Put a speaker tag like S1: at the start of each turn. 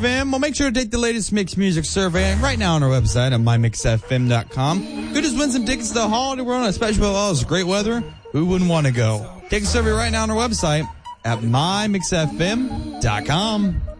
S1: FM. Well, make sure to take the latest Mix Music survey right now on our website at mymixfm.com. Could just win some tickets to the Holiday World, especially with all this great weather. Who wouldn't want to go? Take a survey right now on our website at mymixfm.com.